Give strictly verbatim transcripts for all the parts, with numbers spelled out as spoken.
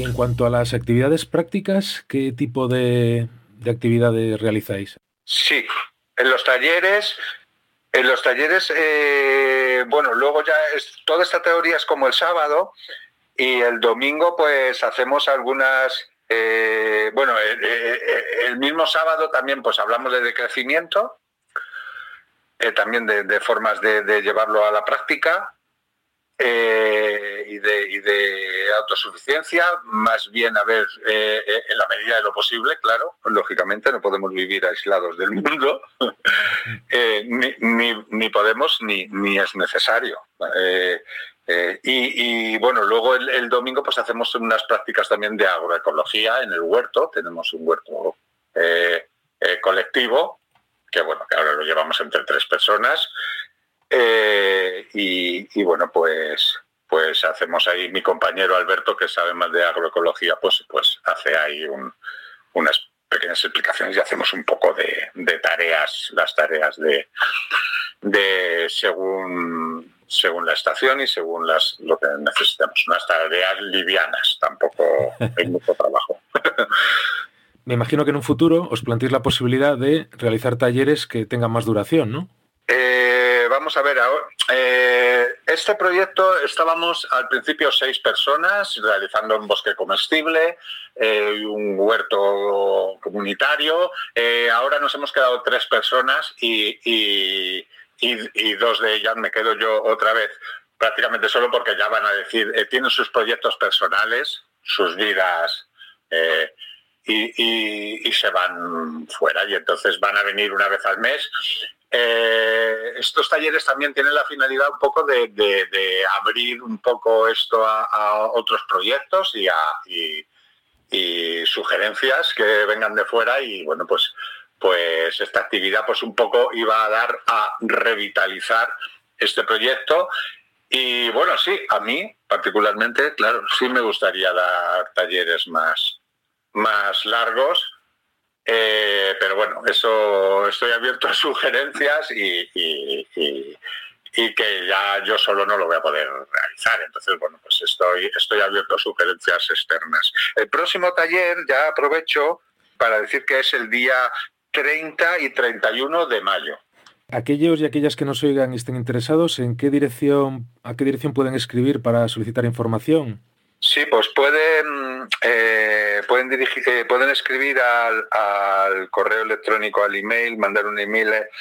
Y en cuanto a las actividades prácticas, ¿qué tipo de, de actividades realizáis? Sí, en los talleres, en los talleres, eh, bueno, luego ya es, toda esta teoría es como el sábado y el domingo pues hacemos algunas, eh, bueno, eh, eh, el mismo sábado también pues hablamos de decrecimiento, eh, también de, de formas de, de llevarlo a la práctica. Eh, y, de, y de autosuficiencia, más bien, a ver, eh, eh, en la medida de lo posible, claro, lógicamente no podemos vivir aislados del mundo, eh, ni, ni, ni podemos ni, ni es necesario. Eh, eh, y, y bueno, luego el, el domingo pues hacemos unas prácticas también de agroecología en el huerto, tenemos un huerto eh, eh, colectivo, que bueno, que ahora lo llevamos entre tres personas. Eh, y, y bueno, pues, pues hacemos ahí, mi compañero Alberto, que sabe más de agroecología, pues, pues hace ahí un, unas pequeñas explicaciones y hacemos un poco de, de tareas, las tareas de, de según, según la estación y según las, lo que necesitamos. Unas tareas livianas, tampoco hay mucho trabajo. Me imagino que en un futuro os planteéis la posibilidad de realizar talleres que tengan más duración, ¿no? Eh, vamos a ver, ahora, eh, este proyecto estábamos al principio seis personas realizando un bosque comestible, eh, un huerto comunitario. Eh, ahora nos hemos quedado tres personas y, y, y, y dos de ellas me quedo yo otra vez prácticamente solo porque ya van a decir, eh, tienen sus proyectos personales, sus vidas. Eh, Y, y, y se van fuera y entonces van a venir una vez al mes. Eh, estos talleres también tienen la finalidad un poco de, de, de abrir un poco esto a, a otros proyectos y a y, y sugerencias que vengan de fuera y bueno, pues, pues esta actividad pues un poco iba a dar a revitalizar este proyecto. Y bueno, sí, a mí particularmente, claro, sí me gustaría dar talleres más más largos, eh, pero bueno, eso estoy abierto a sugerencias y, y, y, y que ya yo solo no lo voy a poder realizar. Entonces, bueno, pues estoy, estoy abierto a sugerencias externas. El próximo taller, ya aprovecho para decir que es el día treinta y treinta y uno de mayo. Aquellos y aquellas que nos oigan y estén interesados, ¿en qué dirección, a qué dirección pueden escribir para solicitar información? Sí, pues pueden eh, pueden dirigir, eh, pueden escribir al, al correo electrónico, al email, mandar un email eh,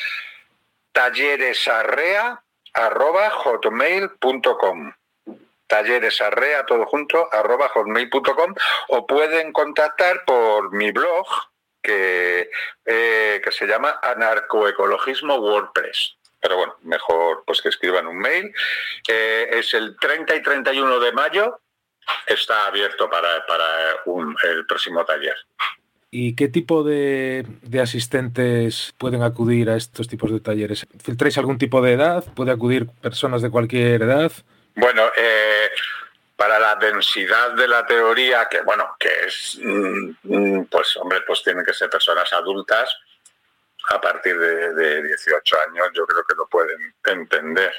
talleresarrea arroba hotmail punto com talleresarrea todo junto arroba hotmail punto com o pueden contactar por mi blog que eh, que se llama Anarcoecologismo WordPress. Pero bueno, mejor pues que escriban un mail. Eh, es el treinta y treinta y uno de mayo. Está abierto para, para un, el próximo taller. ¿Y qué tipo de, de asistentes pueden acudir a estos tipos de talleres? ¿Filtráis algún tipo de edad? ¿Puede acudir personas de cualquier edad? Bueno, eh, para la densidad de la teoría, que bueno, que es, pues hombre, pues tienen que ser personas adultas a partir de, de dieciocho años, yo creo que lo pueden entender.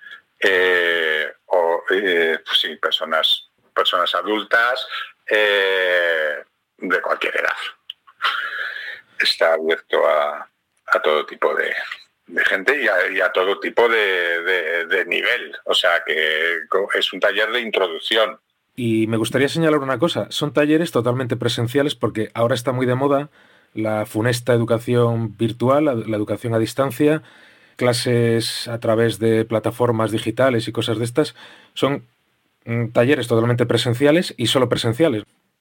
Eh, o, eh, pues sí, personas personas adultas eh, de cualquier edad. Está abierto a, a todo tipo de, de gente y a, y a todo tipo de, de, de nivel. O sea que es un taller de introducción. Y me gustaría señalar una cosa, son talleres totalmente presenciales porque ahora está muy de moda la funesta educación virtual, la, la educación a distancia, clases a través de plataformas digitales y cosas de estas. Son talleres totalmente presenciales y solo presenciales.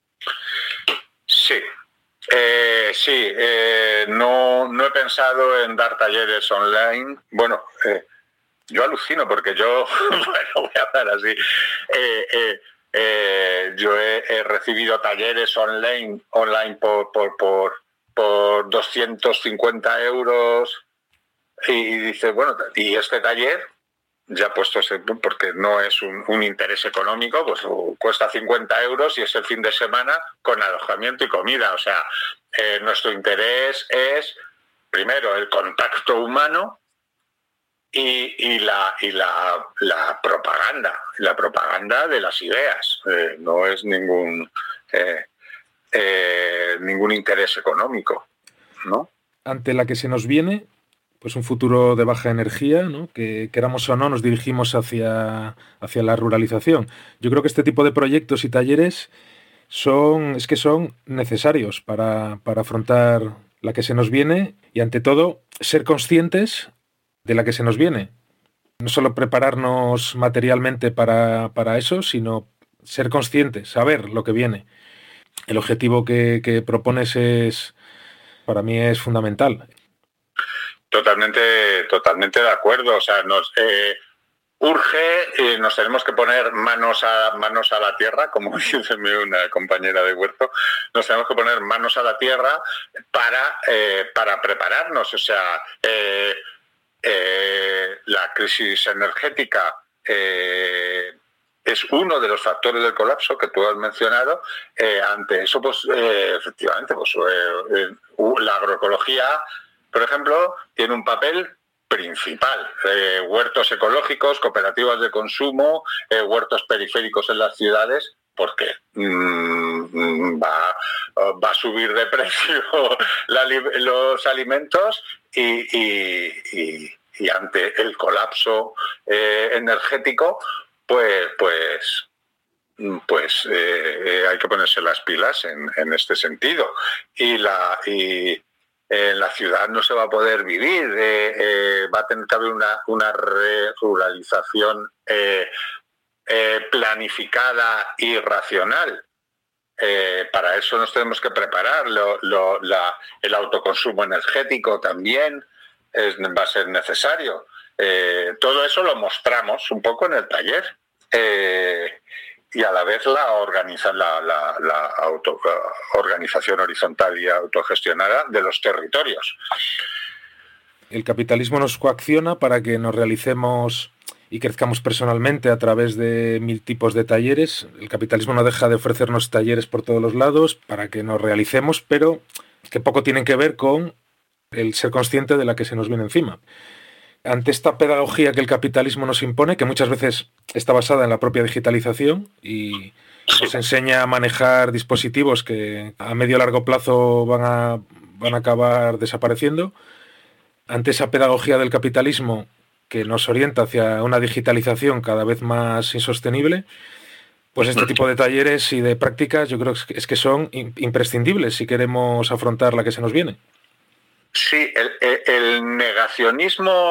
Sí, eh, sí, eh, no, no he pensado en dar talleres online. Bueno, eh, yo alucino porque yo, bueno, voy a hablar así, eh, eh, eh, yo he, he recibido talleres online, online por, por, por, por doscientos cincuenta euros y dice, bueno, ¿y este taller? Ya puesto, porque no es un, un interés económico, pues cuesta cincuenta euros y es el fin de semana con alojamiento y comida. O sea, eh, nuestro interés es, primero, el contacto humano y, y, la, y la, la propaganda, la propaganda de las ideas. Eh, no es ningún, eh, eh, ningún interés económico, ¿no? Ante la que se nos viene, pues un futuro de baja energía, ¿no? Que queramos o no nos dirigimos hacia, hacia la ruralización. Yo creo que este tipo de proyectos y talleres son, es que son necesarios para, para afrontar la que se nos viene y, ante todo, ser conscientes de la que se nos viene. No solo prepararnos materialmente para, para eso, sino ser conscientes, saber lo que viene. El objetivo que, que propones es, para mí, es fundamental. Totalmente, totalmente de acuerdo. O sea, nos eh, urge, eh, nos tenemos que poner manos a manos a la tierra, como dice una compañera de Huerto, nos tenemos que poner manos a la tierra para, eh, para prepararnos. O sea, eh, eh, la crisis energética eh, es uno de los factores del colapso que tú has mencionado. Eh, ante eso, pues eh, efectivamente, pues eh, la agroecología, por ejemplo, tiene un papel principal. Eh, huertos ecológicos, cooperativas de consumo, eh, huertos periféricos en las ciudades, porque mmm, va, va a subir de precio la, los alimentos y, y, y, y ante el colapso eh, energético, pues, pues, pues eh, hay que ponerse las pilas en, en este sentido. Y la y en la ciudad no se va a poder vivir, eh, eh, va a tener que haber una, una ruralización eh, eh, planificada y racional. Eh, para eso nos tenemos que preparar. Lo, lo, la, el autoconsumo energético también es, va a ser necesario. Eh, todo eso lo mostramos un poco en el taller. Eh, y a la vez la, organiza, la, la, la auto, organización horizontal y autogestionada de los territorios. El capitalismo nos coacciona para que nos realicemos y crezcamos personalmente a través de mil tipos de talleres. El capitalismo no deja de ofrecernos talleres por todos los lados para que nos realicemos, pero que poco tienen que ver con el ser consciente de la que se nos viene encima. Ante esta pedagogía que el capitalismo nos impone, que muchas veces está basada en la propia digitalización y nos enseña a manejar dispositivos que a medio o largo plazo van a, van a acabar desapareciendo, ante esa pedagogía del capitalismo que nos orienta hacia una digitalización cada vez más insostenible, pues este tipo de talleres y de prácticas yo creo que es que son imprescindibles si queremos afrontar la que se nos viene. Sí, el, el, el negacionismo